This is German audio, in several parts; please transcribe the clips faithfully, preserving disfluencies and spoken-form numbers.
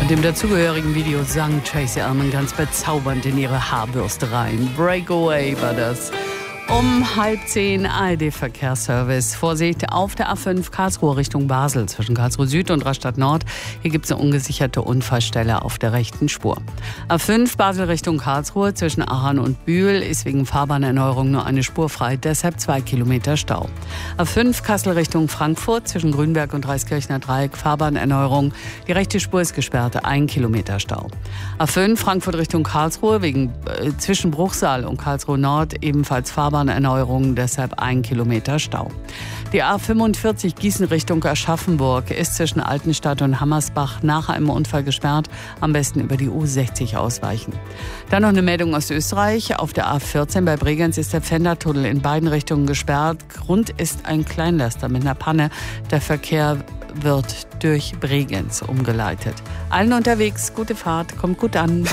Und im dazugehörigen Video sang Tracey Ullman ganz bezaubernd in ihre Haarbürste rein. Breakaway war das. Um halb zehn A R D-Verkehrsservice. Vorsicht auf der A fünf Karlsruhe Richtung Basel zwischen Karlsruhe Süd und Rastatt Nord. Hier gibt es eine ungesicherte Unfallstelle auf der rechten Spur. A fünf Basel Richtung Karlsruhe zwischen Aachen und Bühl ist wegen Fahrbahnerneuerung nur eine Spur frei, deshalb zwei Kilometer Stau. A fünf Kassel Richtung Frankfurt zwischen Grünberg und Reiskirchner Dreieck Fahrbahnerneuerung. Die rechte Spur ist gesperrt, ein Kilometer Stau. A fünf Frankfurt Richtung Karlsruhe wegen äh, zwischen Bruchsal und Karlsruhe Nord ebenfalls Fahrbahnerneuerung. Erneuerung, deshalb ein Kilometer Stau. Die A fünfundvierzig Gießen Richtung Aschaffenburg ist zwischen Altenstadt und Hammersbach nach einem Unfall gesperrt. Am besten über die U sechzig ausweichen. Dann noch eine Meldung aus Österreich. Auf der A vierzehn bei Bregenz ist der Pfändertunnel in beiden Richtungen gesperrt. Grund ist ein Kleinlaster mit einer Panne. Der Verkehr wird durch Bregenz umgeleitet. Allen unterwegs, gute Fahrt, kommt gut an.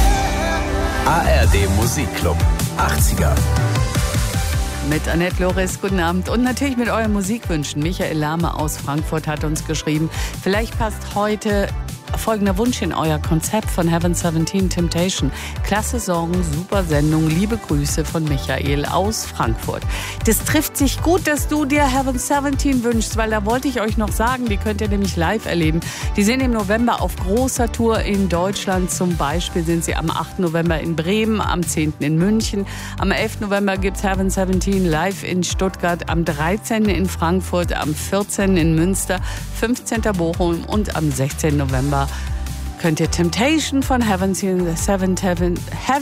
A R D Musikclub achtziger. Mit Annette Loris, guten Abend. Und natürlich mit euren Musikwünschen. Michael Lahme aus Frankfurt hat uns geschrieben, vielleicht passt heute folgender Wunsch in euer Konzept von Heaven siebzehn Temptation. Klasse Song, super Sendung, liebe Grüße von Michael aus Frankfurt. Das trifft sich gut, dass du dir Heaven siebzehn wünschst, weil da wollte ich euch noch sagen, die könnt ihr nämlich live erleben. Die sind im November auf großer Tour in Deutschland. Zum Beispiel sind sie am achten November in Bremen, am zehnten in München. Am elften November gibt's Heaven siebzehn live in Stuttgart, am dreizehnten in Frankfurt, am vierzehnten in Münster, fünfzehnten Bochum und am sechzehnten November könnt ihr Temptation von Heaven siebzehn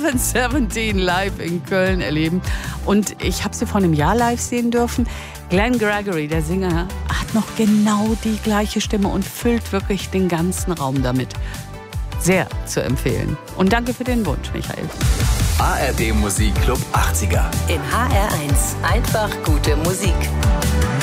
live in Köln erleben. Und ich habe sie vor einem Jahr live sehen dürfen. Glenn Gregory, der Sänger, hat noch genau die gleiche Stimme und füllt wirklich den ganzen Raum damit. Sehr zu empfehlen. Und danke für den Wunsch, Michael. A R D Musikclub achtziger. In H R eins. Einfach gute Musik.